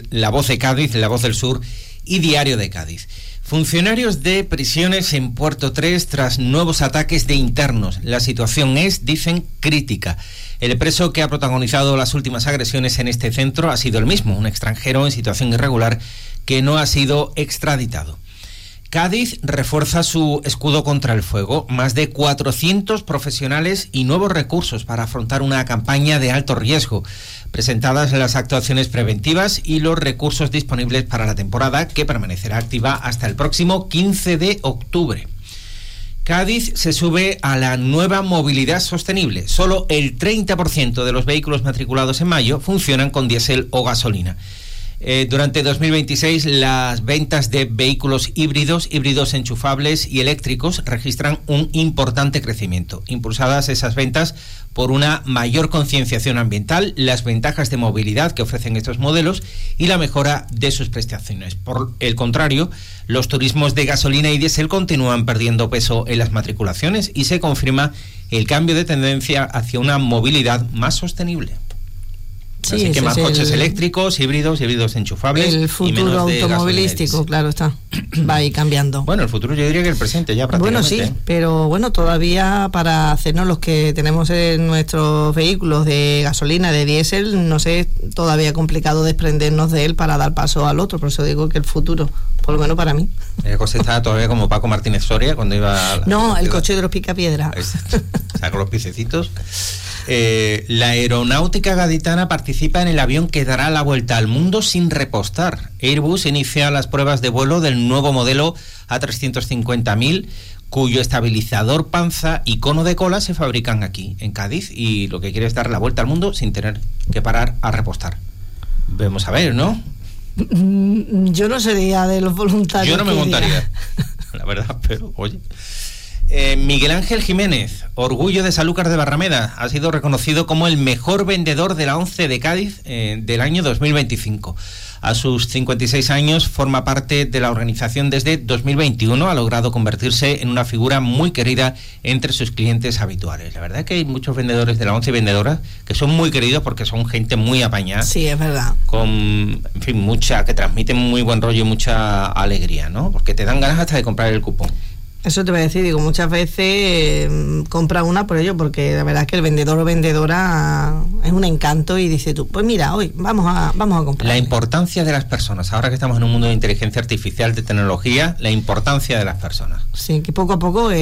La Voz de Cádiz, La Voz del Sur y Diario de Cádiz. Funcionarios de prisiones en Puerto 3 tras nuevos ataques de internos. La situación es, dicen, crítica. El preso que ha protagonizado las últimas agresiones en este centro ha sido el mismo, un extranjero en situación irregular que no ha sido extraditado. Cádiz refuerza su escudo contra el fuego, más de 400 profesionales y nuevos recursos para afrontar una campaña de alto riesgo, presentadas las actuaciones preventivas y los recursos disponibles para la temporada, que permanecerá activa hasta el próximo 15 de octubre. Cádiz se sube a la nueva movilidad sostenible. Solo el 30% de los vehículos matriculados en mayo funcionan con diésel o gasolina. Durante 2026 las ventas de vehículos híbridos enchufables y eléctricos registran un importante crecimiento, impulsadas esas ventas por una mayor concienciación ambiental, las ventajas de movilidad que ofrecen estos modelos y la mejora de sus prestaciones. Por el contrario, los turismos de gasolina y diésel continúan perdiendo peso en las matriculaciones y se confirma el cambio de tendencia hacia una movilidad más sostenible. Sí, así que más coches eléctricos, híbridos enchufables. El futuro y menos automovilístico, claro está. Va a ir cambiando. Bueno, el futuro yo diría que el presente ya prácticamente. Bueno, sí, pero bueno, todavía para hacernos los que tenemos en nuestros vehículos de gasolina, de diésel, no sé, todavía complicado desprendernos de él para dar paso al otro. Por eso digo que el futuro, por lo menos para mí. El coche está todavía como Paco Martínez Soria cuando iba a No, el coche de los picapiedra. O sea, con los piececitos. La aeronáutica gaditana participa en el avión que dará la vuelta al mundo sin repostar. Airbus inicia las pruebas de vuelo del nuevo modelo A350.000, cuyo estabilizador panza y cono de cola se fabrican aquí, en Cádiz, y lo que quiere es dar la vuelta al mundo sin tener que parar a repostar. Vamos a ver, ¿no? Yo no sería de los voluntarios. Yo no me montaría, la verdad, pero oye... Miguel Ángel Jiménez, orgullo de Sanlúcar de Barrameda, ha sido reconocido como el mejor vendedor de la ONCE de Cádiz del año 2025. A sus 56 años forma parte de la organización desde 2021, ha logrado convertirse en una figura muy querida entre sus clientes habituales. La verdad es que hay muchos vendedores de la ONCE y vendedoras que son muy queridos porque son gente muy apañada. Sí, es verdad. Con, en fin, que transmiten muy buen rollo y mucha alegría, ¿no? Porque te dan ganas hasta de comprar el cupón. Eso te voy a decir, digo, muchas veces compra una por ello, porque la verdad es que el vendedor o vendedora es un encanto y dice tú, pues mira, hoy vamos a comprar. La importancia de las personas, ahora que estamos en un mundo de inteligencia artificial, de tecnología, la importancia de las personas. Sí, que poco a poco,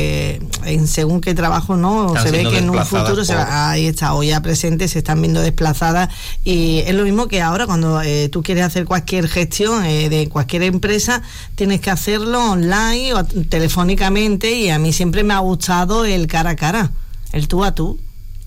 en según qué trabajo, ¿no? Se ve que en un futuro ahí está, o ya presente, se están viendo desplazadas, y es lo mismo que ahora cuando tú quieres hacer cualquier gestión de cualquier empresa, tienes que hacerlo online o telefónicamente, y a mí siempre me ha gustado el cara a cara, el tú a tú.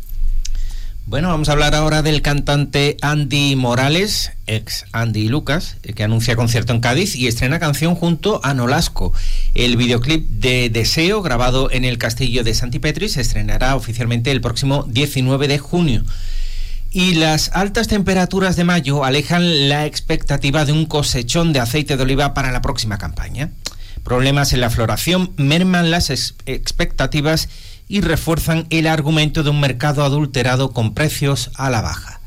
Bueno, vamos a hablar ahora del cantante Andy Morales, ex Andy y Lucas, que anuncia concierto en Cádiz y estrena canción junto a Nolasco. El videoclip de Deseo, grabado en el Castillo de Santipetri, se estrenará oficialmente el próximo 19 de junio. Y las altas temperaturas de mayo alejan la expectativa de un cosechón de aceite de oliva para la próxima campaña. Problemas en la floración merman las expectativas y refuerzan el argumento de un mercado adulterado con precios a la baja.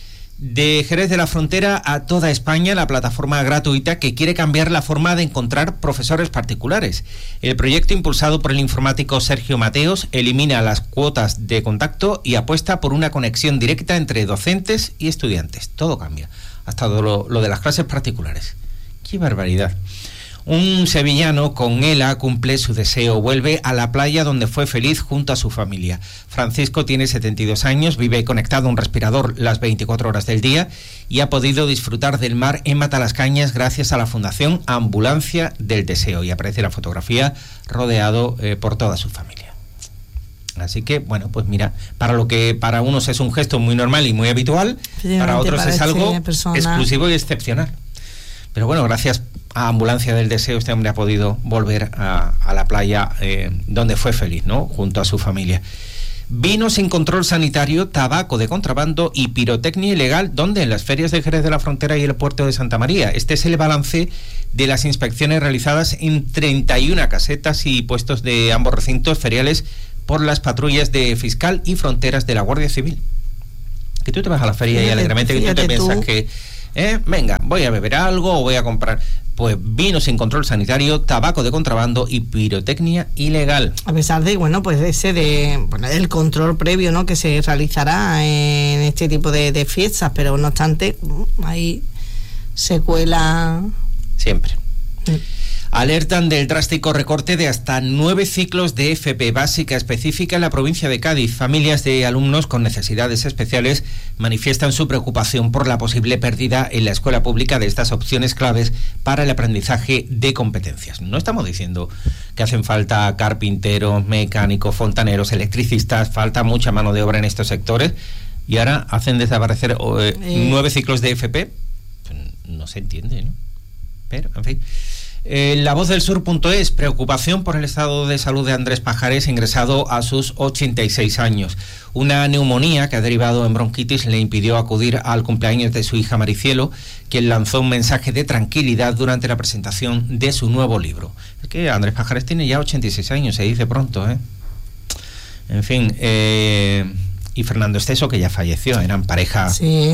De Jerez de la Frontera a toda España, la plataforma gratuita que quiere cambiar la forma de encontrar profesores particulares. El proyecto, impulsado por el informático Sergio Mateos, elimina las cuotas de contacto y apuesta por una conexión directa entre docentes y estudiantes. Todo cambia, hasta lo de las clases particulares. ¡Qué barbaridad! Un sevillano con ELA cumple su deseo, vuelve a la playa donde fue feliz junto a su familia. Francisco tiene 72 años, vive conectado a un respirador las 24 horas del día y ha podido disfrutar del mar en Matalascañas gracias a la Fundación Ambulancia del Deseo, y aparece la fotografía rodeado por toda su familia. Así que, bueno, pues mira, para lo que para unos es un gesto muy normal y muy habitual, para otros es algo exclusivo y excepcional. Pero bueno, gracias a Ambulancia del Deseo, este hombre ha podido volver a la playa donde fue feliz, ¿no? Junto a su familia. Vino sin control sanitario, tabaco de contrabando y pirotecnia ilegal, ¿dónde? En las ferias de Jerez de la Frontera y el puerto de Santa María. Este es el balance de las inspecciones realizadas en 31 casetas y puestos de ambos recintos feriales por las patrullas de Fiscal y Fronteras de la Guardia Civil. Que tú te vas a la feria y alegremente que tú te piensas que Venga, voy a beber algo o voy a comprar. Pues vino sin control sanitario, tabaco de contrabando y pirotecnia ilegal. A pesar de, pues el control previo, ¿no?, que se realizará en este tipo de fiestas, pero no obstante, hay secuela. Siempre. Alertan del drástico recorte de hasta 9 ciclos de FP básica específica en la provincia de Cádiz. Familias de alumnos con necesidades especiales manifiestan su preocupación por la posible pérdida en la escuela pública de estas opciones claves para el aprendizaje de competencias. No estamos diciendo que hacen falta carpinteros, mecánicos, fontaneros, electricistas, falta mucha mano de obra en estos sectores y ahora hacen desaparecer 9 ciclos de FP. No se entiende, ¿no? Pero, en fin. LaVozDelSur.es, preocupación por el estado de salud de Andrés Pajares, ingresado a sus 86 años. Una neumonía que ha derivado en bronquitis le impidió acudir al cumpleaños de su hija Maricielo, quien lanzó un mensaje de tranquilidad durante la presentación de su nuevo libro. Es que Andrés Pajares tiene ya 86 años, se dice pronto, ¿eh? En fin, y Fernando Esteso, que ya falleció, eran pareja... Sí,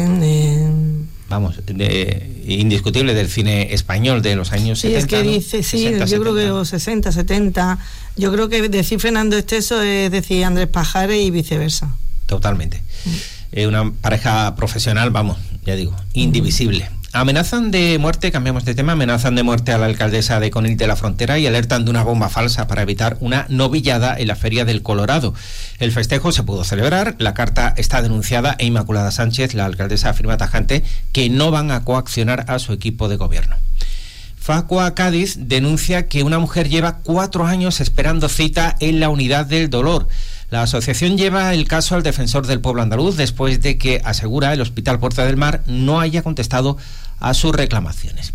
indiscutible del cine español de los años 70. Es que dice, 60, yo 70. Creo que los 60, 70. Yo creo que decir Fernando Esteso es decir Andrés Pajares y viceversa. Totalmente. Una pareja profesional, ya digo, indivisible. Amenazan de muerte, cambiamos de tema, amenazan de muerte a la alcaldesa de Conil de la Frontera y alertan de una bomba falsa para evitar una novillada en la Feria del Colorado. El festejo se pudo celebrar, la carta está denunciada e Inmaculada Sánchez, la alcaldesa, afirma tajante que no van a coaccionar a su equipo de gobierno. Facua Cádiz denuncia que una mujer lleva 4 años esperando cita en la unidad del dolor. La asociación lleva el caso al defensor del pueblo andaluz después de que, asegura, el Hospital Puerta del Mar no haya contestado a sus reclamaciones.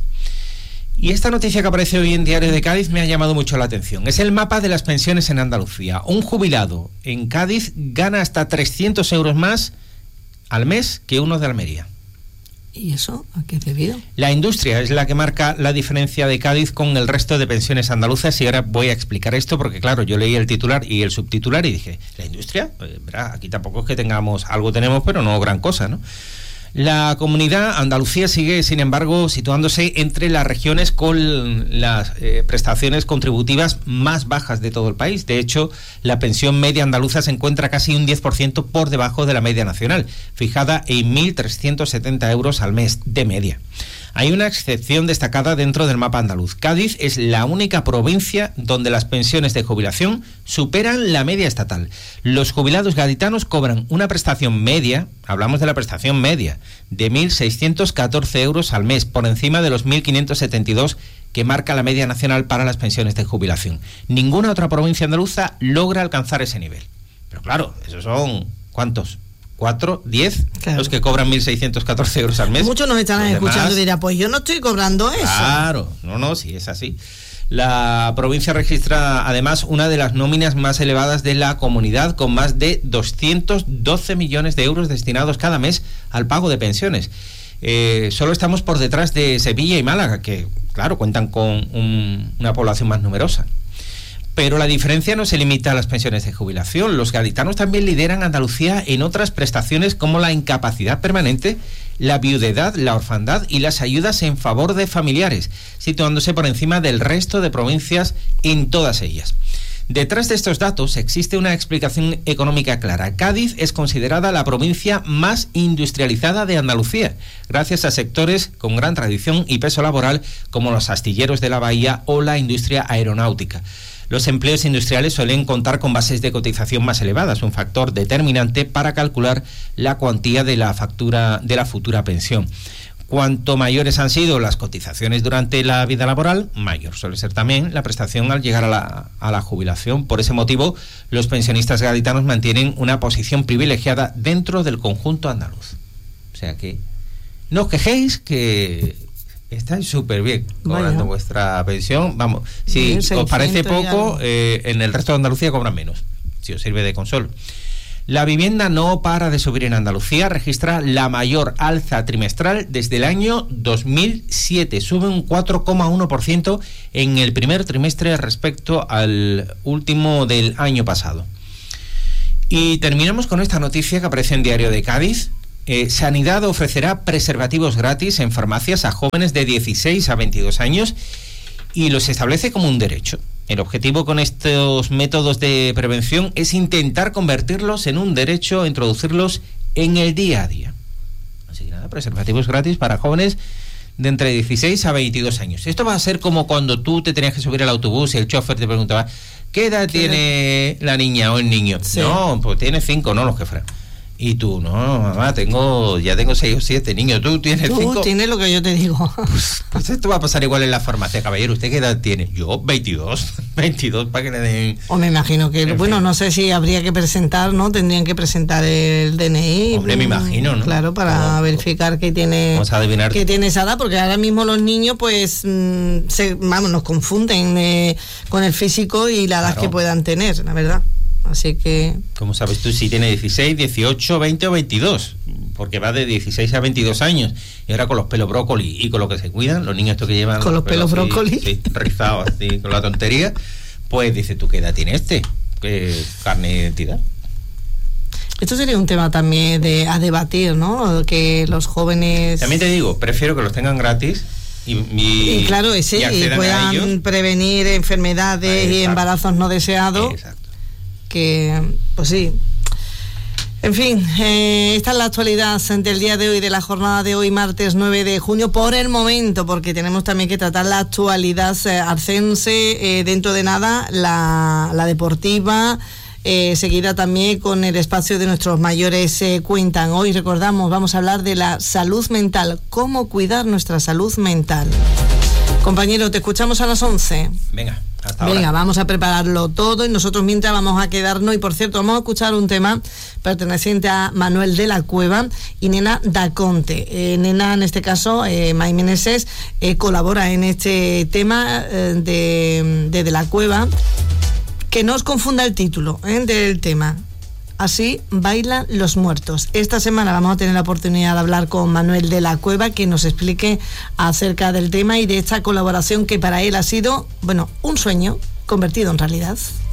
Y esta noticia que aparece hoy en Diario de Cádiz me ha llamado mucho la atención. Es el mapa de las pensiones en Andalucía. Un jubilado en Cádiz gana hasta 300 euros más al mes que uno de Almería. ¿Y eso a qué es debido? La industria es la que marca la diferencia de Cádiz con el resto de pensiones andaluzas y ahora voy a explicar esto porque, claro, yo leí el titular y el subtitular y dije, ¿la industria? Aquí tampoco es que tengamos, algo tenemos, pero no gran cosa, ¿no? La comunidad Andalucía sigue, sin embargo, situándose entre las regiones con las prestaciones contributivas más bajas de todo el país. De hecho, la pensión media andaluza se encuentra casi un 10% por debajo de la media nacional, fijada en 1.370 euros al mes de media. Hay una excepción destacada dentro del mapa andaluz. Cádiz es la única provincia donde las pensiones de jubilación superan la media estatal. Los jubilados gaditanos cobran una prestación media, hablamos de la prestación media, de 1.614 euros al mes, por encima de los 1.572 que marca la media nacional para las pensiones de jubilación. Ninguna otra provincia andaluza logra alcanzar ese nivel. Pero claro, esos son, ¿cuántos? 4, 10, claro. Los que cobran 1.614 euros al mes. Muchos nos estarán escuchando y dirán, pues yo no estoy cobrando eso. Claro, no, sí es así. La provincia registra además una de las nóminas más elevadas de la comunidad, con más de 212 millones de euros destinados cada mes al pago de pensiones. Solo estamos por detrás de Sevilla y Málaga, que claro, cuentan con una población más numerosa. Pero la diferencia no se limita a las pensiones de jubilación. Los gaditanos también lideran Andalucía en otras prestaciones como la incapacidad permanente, la viudedad, la orfandad y las ayudas en favor de familiares, situándose por encima del resto de provincias en todas ellas. Detrás de estos datos existe una explicación económica clara. Cádiz es considerada la provincia más industrializada de Andalucía, gracias a sectores con gran tradición y peso laboral como los astilleros de la bahía o la industria aeronáutica. Los empleos industriales suelen contar con bases de cotización más elevadas, un factor determinante para calcular la cuantía de la futura pensión. Cuanto mayores han sido las cotizaciones durante la vida laboral, mayor suele ser también la prestación al llegar a la jubilación. Por ese motivo, los pensionistas gaditanos mantienen una posición privilegiada dentro del conjunto andaluz. O sea que no os quejéis, que estáis súper bien cobrando vuestra pensión. Vamos, si os parece poco, en el resto de Andalucía cobran menos, si os sirve de consuelo. La vivienda no para de subir en Andalucía, registra la mayor alza trimestral desde el año 2007. Sube un 4,1% en el primer trimestre respecto al último del año pasado. Y terminamos con esta noticia que aparece en Diario de Cádiz. Sanidad ofrecerá preservativos gratis en farmacias a jóvenes de 16 a 22 años y los establece como un derecho. El objetivo con estos métodos de prevención es intentar convertirlos en un derecho, introducirlos en el día a día. Así que nada, preservativos gratis para jóvenes de entre 16 a 22 años. Esto va a ser como cuando tú te tenías que subir al autobús y el chofer te preguntaba, ¿qué edad tiene la niña o el niño? Sí. No, pues tiene 5, no los que fueran. Y tú, no, mamá, ya tengo 6 o 7 niños. ¿Tú tienes 5? Tú tienes lo que yo te digo. Pues esto va a pasar igual en la farmacia. Caballero, ¿usted qué edad tiene? Yo, 22. 22 para que le den... O me imagino que, bueno, no sé si habría que presentar, ¿no? Tendrían que presentar el DNI. Hombre, me imagino, ¿no? Claro, para verificar que tiene... Vamos a adivinar. Que tiene esa edad, porque ahora mismo los niños, pues, nos confunden con el físico y la edad que puedan tener, la verdad. Así que... ¿Cómo sabes tú si tiene 16, 18, 20 o 22? Porque va de 16 a 22 años. Y ahora con los pelos brócoli y con lo que se cuidan, los niños estos que llevan... Con los pelos brócoli. Sí, rizados así, con la tontería. Pues dice, ¿tú qué edad tiene este? ¿Qué carne de identidad? Esto sería un tema también a debatir, ¿no? Que los jóvenes... También te digo, prefiero que los tengan gratis... Y claro, y puedan prevenir enfermedades y embarazos no deseados. Exacto. Que, pues sí. En fin, esta es la actualidad del día de hoy, de la jornada de hoy, martes 9 de junio, por el momento, porque tenemos también que tratar la actualidad arcense, dentro de nada, la deportiva, seguida también con el espacio de nuestros mayores cuentan. Hoy recordamos, vamos a hablar de la salud mental, cómo cuidar nuestra salud mental. Compañero, te escuchamos a las 11. Venga. Venga, vamos a prepararlo todo y nosotros mientras vamos a quedarnos. Y por cierto, vamos a escuchar un tema perteneciente a Manuel de la Cueva y Nena da Conte. Nena, en este caso, Mai Meneses, colabora en este tema de la Cueva. Que no os confunda el título del tema. Así bailan los muertos. Esta semana vamos a tener la oportunidad de hablar con Manuel de la Cueva, que nos explique acerca del tema y de esta colaboración que para él ha sido, bueno, un sueño convertido en realidad.